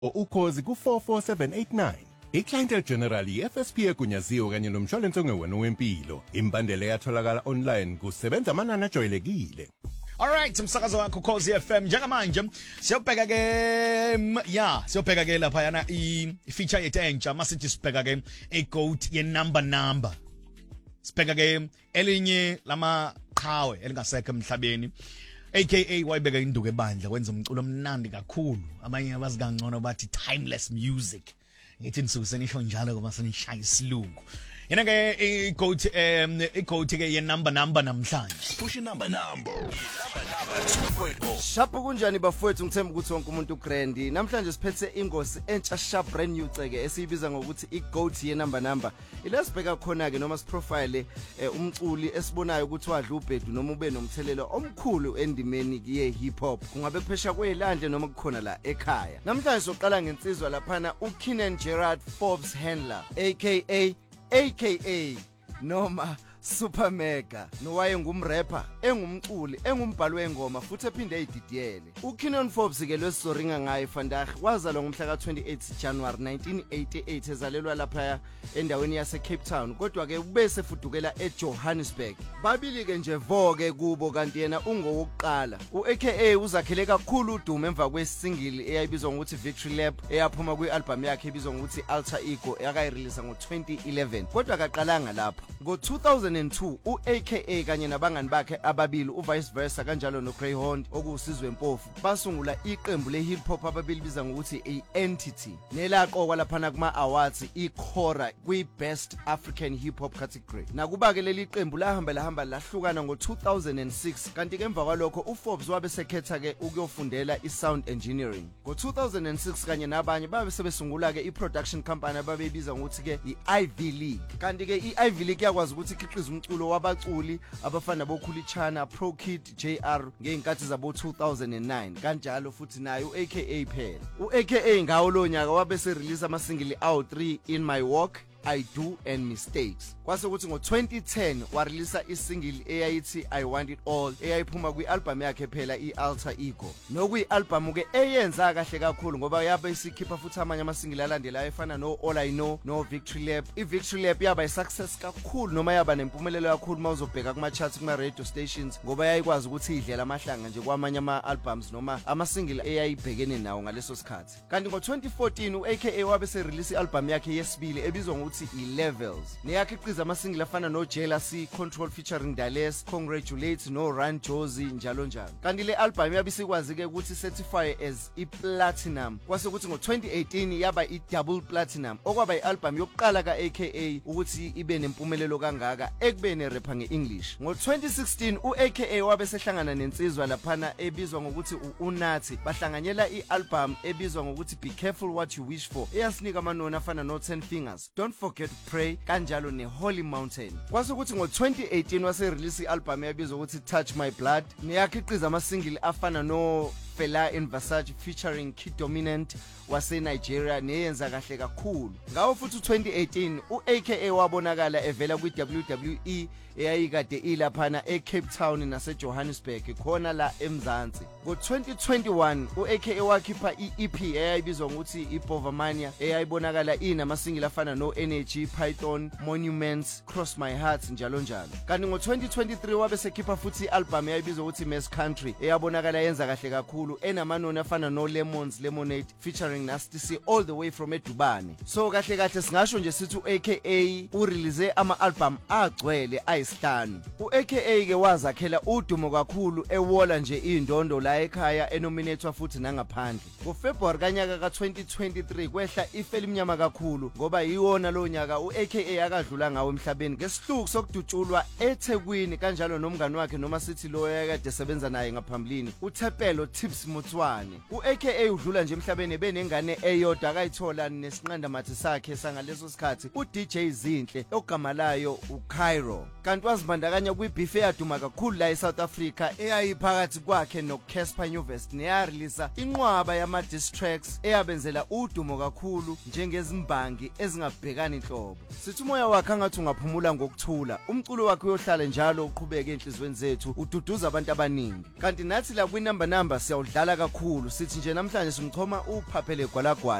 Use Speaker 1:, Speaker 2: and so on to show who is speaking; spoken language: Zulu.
Speaker 1: ukhozi ku44789. iClientele General iFSP egunyaziwe kanye nomshwalense ongewona wempilo. Imbandela yatholakala online kusebenza amanani ajwayelekile.
Speaker 2: Alright, umsakazo wakho Khosi FM njengamanje siyobheka ke lapha yana i-feature yethu entsha masithi sibheka ke iGoat ye-number. Sibheka ke elinye lama qhawe elingasekho emhlabeni aka wayibeka induku ebandla kwenza umculo omnandi kakhulu abanye abazikangcono bathi timeless music ngithi nisuku senisho njalo ngoba senishaya isilungu yena ke iGoat ke ye-number namhlanje
Speaker 3: push number 2.0
Speaker 4: Shapu kunjani bafowethu ngithemba ukuthi wonke umuntu ugrandi namhlanje siphethe ingosi entsha sharp brand new ceke esiyibiza ngokuthi iGoat ye-number ilesibheka khona ke noma siprofile umculi esibonayo ukuthi wadla ubhedu noma ube nomthelelo omkhulu endimeni ye hip hop kungabe kuphesha kwelandle noma kukhona la ekhaya namhlanje soqala ngensizwa laphana uKeenan Gerard Forbes Handler aka noma Super Mega nowaye ngumrapper engumculi engumbhali wengoma futhi ephinde eyididiyele uKeenan Forbes ke lesizoringa ngaye vandag wazalwa ngomhla ka28 January 1988 ezalelwa lapha endaweni yase Cape Town kodwa ke ubese fudukela eJohannesburg babili ke nje voke kubo kanti yena ungowokuqala uAKA uzakhele kakhulu udumo emva kwesingle eyayibizwa ngokuthi Victory Lap eyaphuma kwialbum yakhe ebizwa ngokuthi Alter Ego yakayirelease ngo2011 kodwa akaqalanga lapho ngo2002 uAKA kanye nabangani bakhe ababili uVice Versa kanjalo noGreyhound okuwusizwe empofu basungula iqembu lehip hop ababili biza ngokuthi iEntity nelaqokwa laphana kuma awards iKora kwiBest African Hip Hop category nakuba ke leli qembu lahamba lahlukana ngo2006 kanti ke emva kwalokho uForbes wabe sekhetha ke ukuyofundela isound engineering ngo2006 kanye nabanye babe sebesungula ke iproduction company ababeyibiza ngokuthi ke iIvy League kanti ke iIvy League yakwazi ukuthi ikhiqize umculo wabaculi abafana boKhulichana Pro Kid JR ngeenkathi zabo 2009 kanjalo futhi naye uAKA phela uAKA ngawo lo nyaka wabe se release ama single awu 3 In My Walk I Do and Mistakes kwase ukuthi ngo2010 warelease isingle eyayithi I Want It All eyayiphuma kwialbum yakhe phela iAlter Ego nokuyialbum ke eyenza kahle kakhulu ngoba yabe isikhipha futhi amanye amasingle alandelayo efana no All I Know no Victory Lap iVictory Lap yaba isuccess kakhulu noma yaba nempumelelo kakhulu mawuzobheka kuma charts kuma radio stations ngoba yayikwazi ukuthi idlela amahlanga nje kwamanye ama albums noma amasingle eyayibhekene nawo ngaleso sikhathi kanti ngo2014 uAKA wabe se release ialbum yakhe yesibili ebizwa ngokuthi iLevels neyakhiqiza amasingle afana no Jealousy Control featuring Dales Congratulate no Run Josie njalo kanti le album yabisikwazi ke ukuthi certify as iplatinum kwase ukuthi ngo2018 yaba idouble platinum okwaba ialbum yokuqala kaAKA ukuthi ibe nempumelelo kangaka ekubene rapper ngeEnglish ngo2016 uAKA wabe sehlangana nensizwa laphana ebizwa ngokuthi uNathi bahlanganyela ialbum ebizwa ngokuthi Be Careful What You Wish For eyasinika amanoni afana no 10 Fingers Don't Forget to Pray kanjalo neHoly Mountain kwase ukuthi ngo2018 wase release ialbum yabizwa ukuthi Touch My Blood neyakhiqiza amasingle afana no Fela in Versace featuring Kid Dominant wase Nigeria neyenza kahle kakhulu ngawo futhi 2018 uAKA wabonakala evela kwiWWE eyayikade ilaphana eCape Town naseJohannesburg khona la eMzansi ngo2021 uAKA wakhipha iEP eyayibizwa ngokuthi iBovamania eyayibonakala inamasingle afana no Energy Python Monuments Cross My Heart njalo kanti ngo2023 wabe sekhipha futhi ialbum eyayibizwa ukuthi Mess Country eyabonakala yenza kahle kakhulu enamanoni afana no Lemons Lemonade featuring Nasty C all the way from eDubane so kahle singasho nje sithi uAKA urelease ama album agcwele ayisihlanu uAKA ke wazakhela udumo kakhulu ewola nje indondo la ekhaya enominatwa futhi nangaphandle ngoFebruary kanyaka ka2023 kwehla ife elimnyama kakhulu ngoba yiwona lo nyaka uAKA akadlula ngawo emhlabeni ngesihluku sokudutshulwa eThekwini kanjalo nomngani wakhe noma sithi lo yakade sebenza naye ngaphambilini uThepelo Tips Mutswane uAKA udlula nje emhlabeni benengane eyodwa akayithola nesinqanda mathi sakhe sangaleso sikhathi uDJ Zinhle ogama layo uCairo kanti wazibandakanya kwibeef eyaduma kakhulu la eSouth Africa eyayiphakathi kwakhe noCasper Nyovest neyarelease inqwaba yama diss tracks eyabenzela udumo kakhulu njengezimbangi ezingabhekani inhlobo sithi umoya wakhe angathi ungaphumula ngokuthula umculo wakhe uyohlala njalo uqhubeke enhlizweni zethu ududuza abantu abaningi kanti nathi la kwiNumber siya udlala kakhulu sithi nje namhlanje simchoma uphaphele gwalagwala